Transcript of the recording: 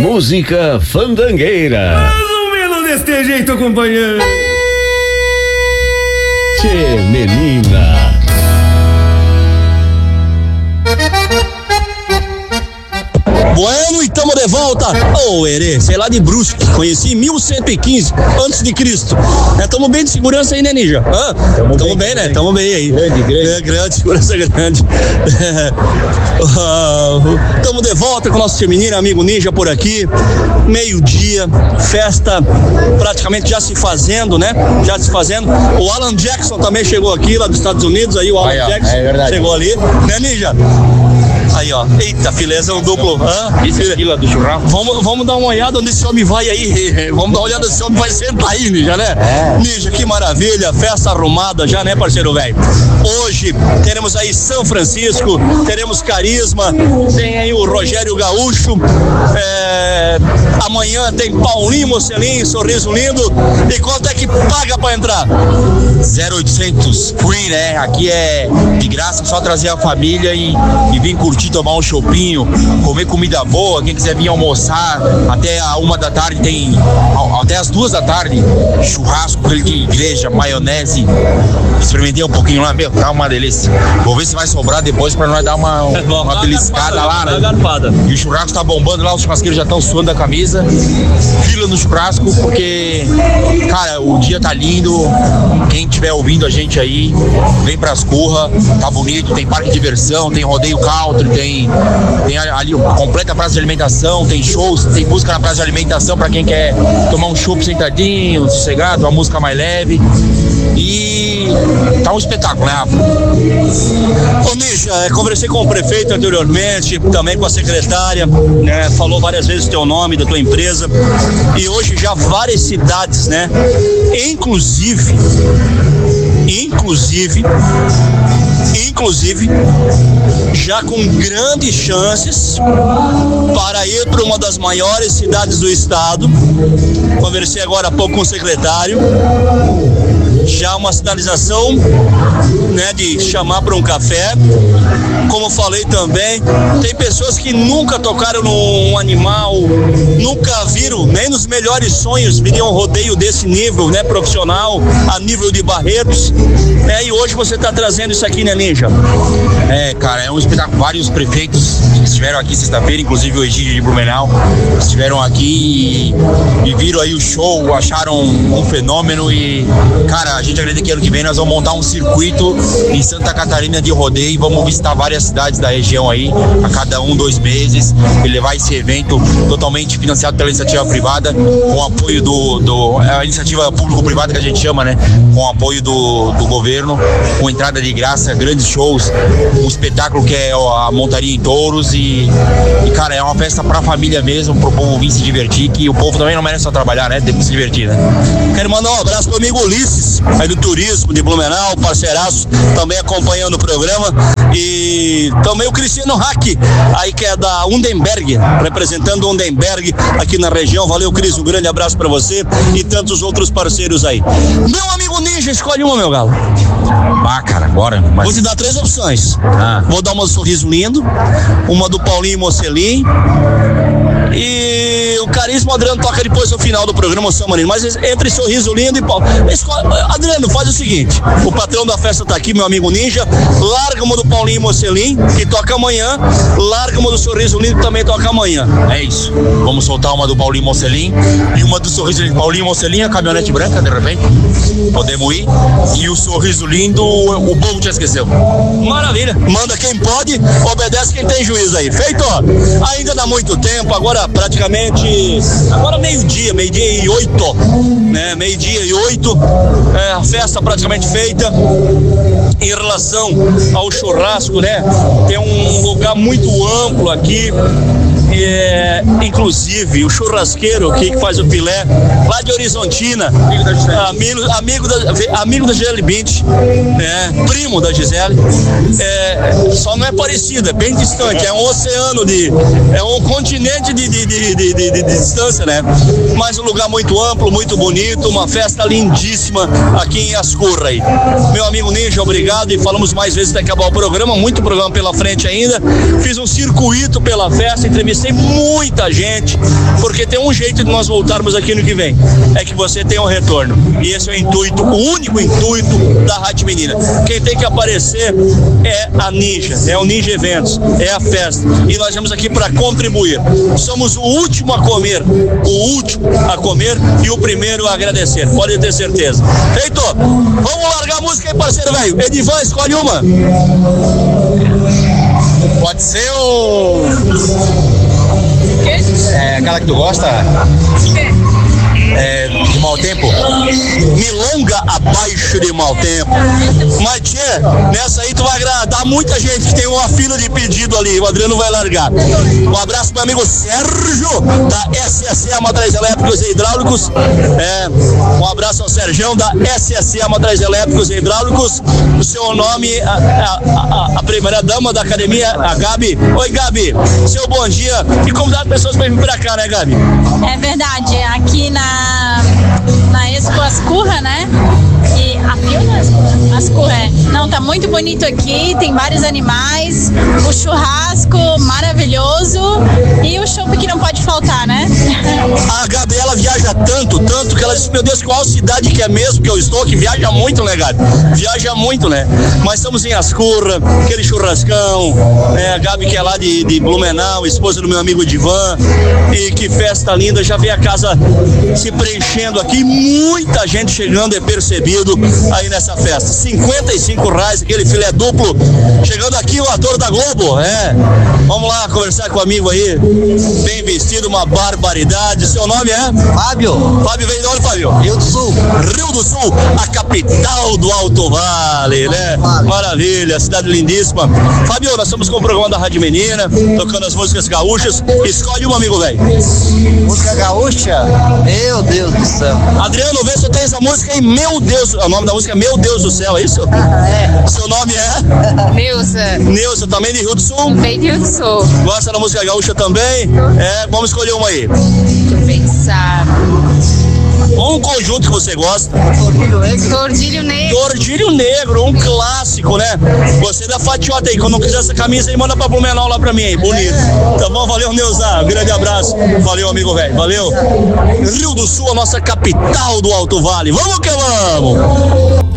Música fandangueira. Mais ou menos deste jeito, companheiro. Tchê, menina. Bueno, e tamo de volta. Ô, Herê, sei lá de Brusque, conheci em 1115 antes de Cristo. Tamo bem de segurança aí, né, Ninja? Tamo bem, né? Tamo bem aí. Grande, segurança grande. Tamo de volta com o nosso menino amigo Ninja por aqui. Meio-dia, festa praticamente já se fazendo, né? Já se fazendo. O Alan Jackson também chegou aqui lá dos Estados Unidos, aí o Alan Jackson chegou ali, né, Ninja? Aí, ó, eita, filézão duplo. Isso é fila do churrasco. Vamos dar uma olhada onde esse homem vai aí. Vamos dar uma olhada se esse homem vai sentar aí, Ninja, né? Ninja, que maravilha, festa arrumada já, né, parceiro velho? Hoje teremos aí São Francisco, teremos Carisma, tem aí o Rogério Gaúcho, amanhã tem Paulinho Mocelin, Sorriso Lindo. E quanto é que paga pra entrar? 0800 free, né? Aqui é de graça, só trazer a família e vir curtir, tomar um chopinho, comer comida boa. Quem quiser vir almoçar até a 1 da tarde, tem até as 2 da tarde churrasco, aquele de igreja, maionese. Experimentei um pouquinho lá, meu, tá uma delícia. Vou ver se vai sobrar depois pra nós dar uma beliscada lá, né? E o churrasco tá bombando lá, os churrasqueiros já estão suando a camisa. Fila no churrasco, porque, cara, o dia tá lindo. Quem estiver ouvindo a gente aí, vem pras Curra, tá bonito, tem parque de diversão, tem rodeio country, tem ali completa praça de alimentação, tem shows, tem música na praça de alimentação pra quem quer tomar um chopp sentadinho, sossegado, uma música mais leve. E tá um espetáculo, né, Rafa? Ô, Ninja, conversei com o prefeito anteriormente, também com a secretária, né, falou várias vezes o teu nome, da tua empresa, e hoje já várias cidades, né, inclusive, já com grandes chances para ir para uma das maiores cidades do estado. Conversei agora há pouco com o secretário. Já uma sinalização, né, de chamar para um café. Como falei também, tem pessoas que nunca tocaram num animal, nunca viram, nem nos melhores sonhos viriam um rodeio desse nível, né, profissional, a nível de Barretos. E hoje você está trazendo isso aqui, né, Ninja? Cara, é um espetáculo. Vários prefeitos estiveram aqui sexta-feira, inclusive o Egídio de Blumenau, estiveram aqui e viram aí o show, acharam um fenômeno. E, cara, a gente acredita que ano que vem nós vamos montar um circuito em Santa Catarina de rodeio e vamos visitar várias cidades da região aí, a cada 2 meses, e levar esse evento totalmente financiado pela iniciativa privada, com apoio a iniciativa público-privada que a gente chama, né? Com apoio do governo, com entrada de graça, grandes shows, um espetáculo que é a montaria em touros e cara, é uma festa pra família mesmo, pro povo vir se divertir, que o povo também não merece só trabalhar, né? Tem que se divertir, né? Quero mandar um abraço pro amigo Ulisses, aí do turismo de Blumenau, parceiraço, também acompanhando o programa, e também o Cristiano Hack, aí que é da Undenberg, representando Undenberg aqui na região. Valeu, Cris, um grande abraço pra você e tantos outros parceiros aí. Meu amigo Ninja, escolhe uma, meu galo. Cara, agora. Vou te dar 3 opções. Vou dar uma do Sorriso Lindo, uma do Paulinho Mocelin e o Carisma. O Adriano toca depois no final do programa, o São Marino. Mas entre Sorriso Lindo e Paulo, Adriano, faz o seguinte: o patrão da festa tá aqui, meu amigo Ninja. Larga uma do Paulinho Mocelin, que toca amanhã. Larga uma do Sorriso Lindo, que também toca amanhã. É isso. Vamos soltar uma do Paulinho Mocelin e uma do Sorriso Lindo. Paulinho Mocelin, a caminhonete branca, de repente. Podemos ir. E o Sorriso Lindo, o povo te esqueceu. Maravilha. Manda quem pode, obedece quem tem juízo aí. Feito, ó. Ainda dá muito tempo, agora praticamente. Agora meio-dia e 8, né? Meio-dia e 8. A festa praticamente feita. Em relação ao churrasco, né? Tem um lugar muito amplo aqui. Inclusive o churrasqueiro que faz o filé lá de Horizontina, amigo da Gisele Bint, primo da Gisele, só não é parecido, é bem distante, é um oceano é um continente de distância, né? Mas um lugar muito amplo, muito bonito, uma festa lindíssima aqui em Ascurra aí. Meu amigo Ninja, obrigado, e falamos mais vezes até acabar o programa, muito programa pela frente ainda. Fiz um circuito pela festa, entrevistei agradecer muita gente, porque tem um jeito de nós voltarmos aqui no que vem, é que você tenha um retorno. E esse é o intuito, o único intuito da Rádio Menina. Quem tem que aparecer é a Ninja, é o Ninja Eventos, é a festa. E nós vamos aqui para contribuir. Somos o último a comer e o primeiro a agradecer. Pode ter certeza. Heitor, vamos largar a música aí, parceiro velho. Edivan, escolhe uma. Pode ser o... aquela que tu gosta? De mau tempo? Milonga abaixo de mau tempo. Mas, tchê, nessa aí tu vai agradar muita gente que tem uma fila de pedido ali. O Adriano vai largar. Um abraço pro meu amigo Sérgio, da SSA Materiais Elétricos e Hidráulicos. Um abraço ao Sergião, da SSA Materiais Elétricos e Hidráulicos. O seu nome, a primeira dama da academia, a Gabi. Oi, Gabi. Seu bom dia. E convidar as pessoas pra vir pra cá, né, Gabi? É verdade. Aqui na Expo Ascurra, né? E Ascurra, Não, tá muito bonito aqui, tem vários animais, o churrasco maravilhoso e o chopp que não pode faltar, né? A Gabriela viaja tanto que ela disse, meu Deus, qual cidade que é mesmo que eu estou, que viaja muito, né, Gabi? Viaja muito, né? Mas estamos em Ascurra, aquele churrascão, a Gabi que é lá de Blumenau, esposa do meu amigo Divan, e que festa linda, já vê a casa se preenchendo aqui, muita gente chegando, é percebido aí nessa festa. R$55, aquele filé duplo, chegando aqui o ator da Globo, vamos lá conversar com o amigo aí, bem vestido, uma barbaridade. Seu nome é? Fábio. Fábio vem de onde, Fábio? Rio do Sul. Rio do Sul, a capital do Alto Vale, né? Maravilha, cidade lindíssima. Fábio, nós estamos com o programa da Rádio Menina, tocando as músicas gaúchas. Escolhe um, amigo velho. Música gaúcha? Meu Deus do céu. Adriano, vê se eu tenho essa música aí, meu Deus, o nome da música é Meu Deus do Céu, é isso? Seu nome é? Neuza. Neuza, também de Rio do Sul? Bem de Rio do Sul. Gosta da música gaúcha também? Vamos escolher uma aí. Deixa eu pensar. Um conjunto que você gosta? Tordilho Negro. Tordilho Negro, um clássico, né? Você da Fatiota aí, quando não quiser essa camisa aí, manda pra Blumenau lá pra mim aí, bonito. Tá bom? Valeu, Neuza, um grande abraço. Valeu, amigo velho, valeu. Rio do Sul, a nossa capital do Alto Vale. Vamos que vamos!